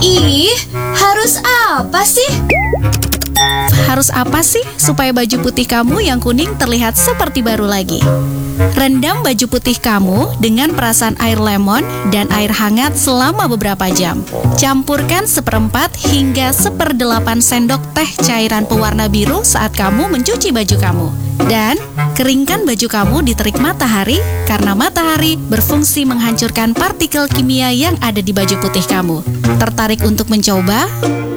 Ih, harus apa sih? Harus apa sih supaya baju putih kamu yang kuning terlihat seperti baru lagi? Rendam baju putih kamu dengan perasan air lemon dan air hangat selama beberapa jam. Campurkan 1/4 hingga 1/8 sendok teh cairan pewarna biru saat kamu mencuci baju kamu. Dan keringkan baju kamu di terik matahari karena matahari berfungsi menghancurkan partikel kimia yang ada di baju putih kamu. Tertarik untuk mencoba?